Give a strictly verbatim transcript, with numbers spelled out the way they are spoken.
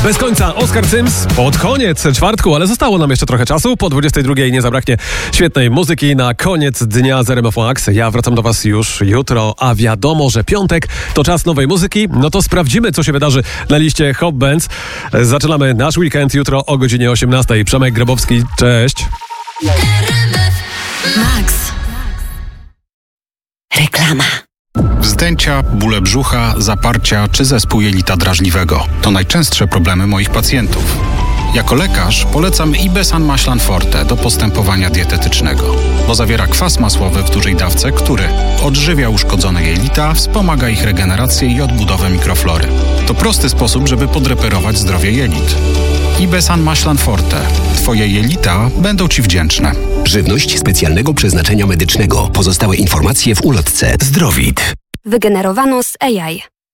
Bez końca Oskar Sims pod koniec czwartku, ale zostało nam jeszcze trochę czasu. Po dwudziestej drugiej nie zabraknie świetnej muzyki na koniec dnia z R M F Max. Ja wracam do Was już jutro, a wiadomo, że piątek to czas nowej muzyki. No to sprawdzimy, co się wydarzy na liście Hot Bands. Zaczynamy nasz weekend jutro o godzinie osiemnastej. Przemek Grabowski, cześć. Max. Reklama. Wzdęcia, bóle brzucha, zaparcia czy zespół jelita drażliwego to najczęstsze problemy moich pacjentów. Jako lekarz polecam Ibesan Maślan Forte do postępowania dietetycznego, bo zawiera kwas masłowy w dużej dawce, który odżywia uszkodzone jelita, wspomaga ich regenerację i odbudowę mikroflory. To prosty sposób, żeby podreperować zdrowie jelit. Ibesan Maślan Forte. Twoje jelita będą Ci wdzięczne. Żywność specjalnego przeznaczenia medycznego. Pozostałe informacje w ulotce Zdrowit. Wygenerowano z A I.